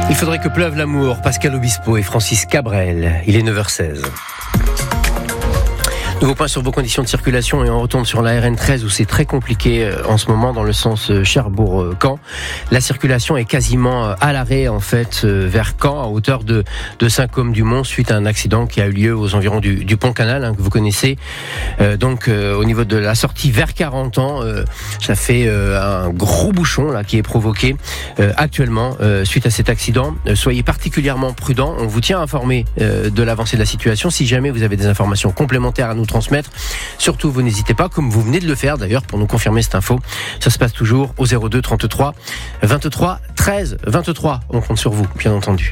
Il faudrait que pleuve l'amour, Pascal Obispo et Francis Cabrel. Il est 9h16. Nouveau point sur vos conditions de circulation et on retourne sur la RN13 où c'est très compliqué en ce moment dans le sens Cherbourg-Caen. La circulation est quasiment à l'arrêt en fait vers Caen à hauteur de Saint-Côme-du-Mont suite à un accident qui a eu lieu aux environs du pont Canal que vous connaissez. Donc au niveau de la sortie vers 40 ans, ça fait un gros bouchon là qui est provoqué actuellement suite à cet accident. Soyez particulièrement prudents. On vous tient informé de l'avancée de la situation. Si jamais vous avez des informations complémentaires à nous transmettre. Surtout, vous n'hésitez pas, comme vous venez de le faire d'ailleurs, pour nous confirmer cette info. Ça se passe toujours au 02 33 23 13 23. On compte sur vous, bien entendu.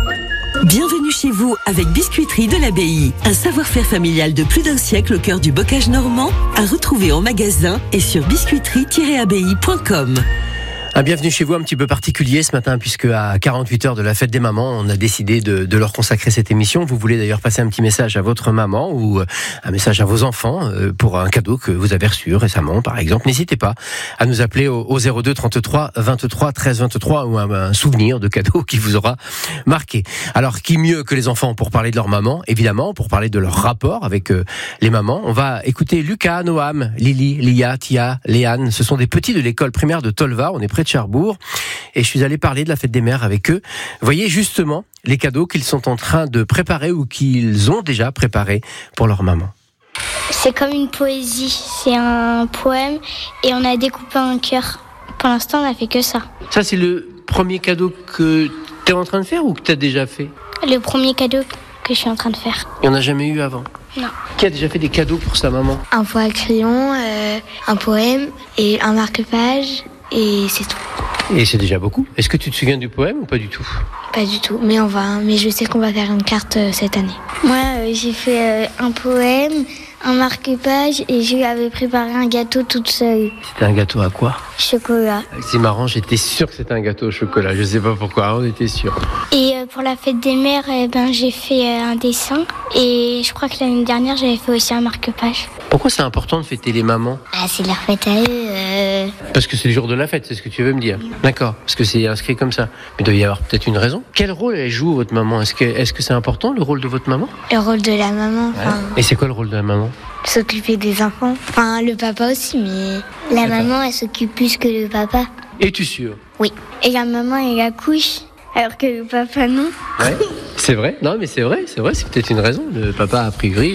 Bienvenue chez vous avec Biscuiterie de l'Abbaye. Un savoir-faire familial de plus d'un siècle au cœur du bocage normand, à retrouver en magasin et sur biscuiterie-abbaye.com. Un bienvenue chez vous un petit peu particulier ce matin puisque à 48 heures de la fête des mamans, on a décidé de leur consacrer cette émission. Vous voulez d'ailleurs passer un petit message à votre maman ou un message à vos enfants pour un cadeau que vous avez reçu récemment par exemple. N'hésitez pas à nous appeler au 02 33 23 13 23 ou un souvenir de cadeau qui vous aura marqué. Alors qui mieux que les enfants pour parler de leur maman, évidemment, pour parler de leur rapport avec les mamans. On va écouter Lucas, Noam, Lily, Lia, Tia, Léane. Ce sont des petits de l'école primaire de Tolva. On est près de Cherbourg et je suis allé parler de la fête des mères avec eux. Voyez justement les cadeaux qu'ils sont en train de préparer ou qu'ils ont déjà préparés pour leur maman. C'est comme une poésie, c'est un poème et on a découpé un cœur. Pour l'instant on n'a fait que ça. Ça c'est le premier cadeau que tu es en train de faire ou que tu as déjà fait ? Le premier cadeau que je suis en train de faire. Il n'y en a jamais eu avant ? Non. Qui a déjà fait des cadeaux pour sa maman ? Un pot à crayon, un poème et un marque-page. Et c'est tout. Et c'est déjà beaucoup. Est-ce que tu te souviens du poème ou pas du tout ? Pas du tout, mais je sais qu'on va faire une carte cette année. Moi, j'ai fait un poème, un marque-page et j'avais préparé un gâteau toute seule. C'était un gâteau à quoi ? Chocolat. C'est marrant, j'étais sûr que c'était un gâteau au chocolat. Je sais pas pourquoi, on était sûr. Et pour la fête des mères, j'ai fait un dessin. Et je crois que l'année dernière, j'avais fait aussi un marque-page. Pourquoi c'est important de fêter les mamans ? C'est leur fête à eux. Parce que c'est le jour de la fête, c'est ce que tu veux me dire. D'accord, parce que c'est inscrit comme ça. Mais il doit y avoir peut-être une raison. Quel rôle elle joue, votre maman ? Est-ce que c'est important, le rôle de votre maman ? Le rôle de la maman. Ouais. Et c'est quoi le rôle de la maman ? S'occuper des enfants. Enfin, le papa aussi, mais la maman, elle s'occupe plus que le papa. Es-tu sûr ? Oui. Et la maman, elle accouche, alors que le papa, non. Ouais. C'est vrai ? Non, mais c'est vrai, c'est peut-être une raison. Le papa, a priori,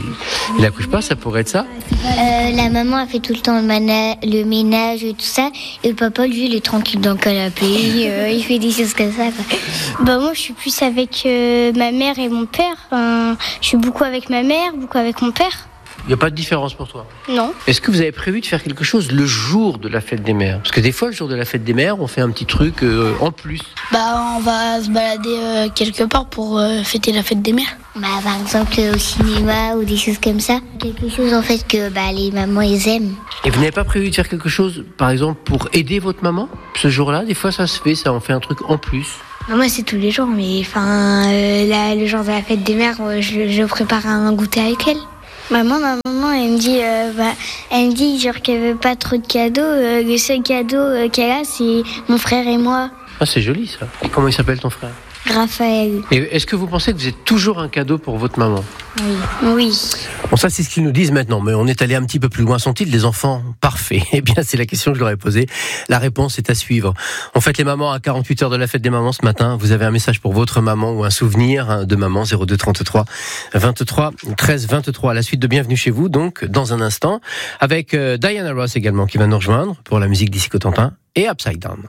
il accouche pas, ça pourrait être ça ? La maman a fait tout le temps le ménage et tout ça. Et le papa, lui, il est tranquille dans le canapé. Il fait des choses comme ça, quoi. Moi, je suis plus avec ma mère et mon père. Je suis beaucoup avec ma mère, beaucoup avec mon père. Il n'y a pas de différence pour toi ? Non. Est-ce que vous avez prévu de faire quelque chose le jour de la fête des mères ? Parce que des fois, le jour de la fête des mères, on fait un petit truc en plus. On va se balader quelque part pour fêter la fête des mères. Par exemple, au cinéma ou des choses comme ça. Quelque chose, en fait, que les mamans, ils aiment. Et vous n'avez pas prévu de faire quelque chose, par exemple, pour aider votre maman ? Ce jour-là, des fois, ça se fait, ça en fait un truc en plus. Non, moi, c'est tous les jours, mais le jour de la fête des mères, je prépare un goûter avec elle. Ma maman, elle me dit genre qu'elle veut pas trop de cadeaux. Le seul cadeau qu'elle a, c'est mon frère et moi. Ah, c'est joli ça. Et comment il s'appelle ton frère ? Raphaël. Et est-ce que vous pensez que vous êtes toujours un cadeau pour votre maman ? Oui. Bon, ça c'est ce qu'ils nous disent maintenant, mais on est allé un petit peu plus loin. Sont-ils des enfants parfaits ? Eh bien, c'est la question que je leur ai posée. La réponse est à suivre. On fête les mamans à 48 heures de la fête des mamans ce matin. Vous avez un message pour votre maman ou un souvenir de maman, 02 33 23 13 23. À la suite de Bienvenue chez vous, donc, dans un instant, avec Diana Ross également qui va nous rejoindre pour la musique d'Ici Cotentin et Upside Down.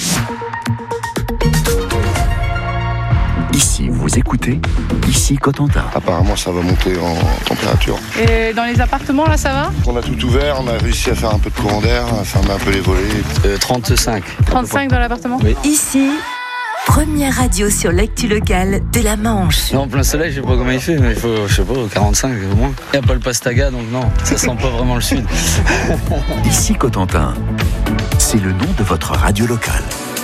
Ici, vous écoutez Ici Cotentin. Apparemment, ça va monter en température. Et dans les appartements, là, ça va ? On a tout ouvert, on a réussi à faire un peu de courant d'air, à fermer un peu les volets. 35. 35 dans l'appartement ? Oui. Ici, première radio sur l'actu locale de la Manche. Non, en plein soleil, je sais pas comment il fait, mais il faut, 45 au moins. Il n'y a pas le pastaga, donc non, ça sent pas vraiment le sud. Ici Cotentin, c'est le nom de votre radio locale.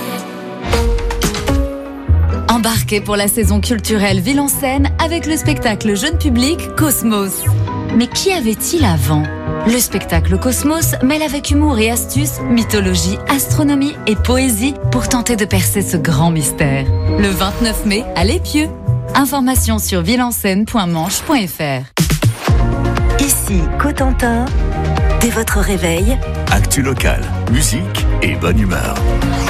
Embarquez pour la saison culturelle Ville en Seine avec le spectacle jeune public Cosmos. Mais qu'y avait-il avant ? Le spectacle Cosmos mêle avec humour et astuce mythologie, astronomie et poésie pour tenter de percer ce grand mystère. Le 29 mai à l'Épieu. Informations sur villeenseine.manche.fr. Ici Cotentin, dès votre réveil, Actu locale, musique et bonne humeur.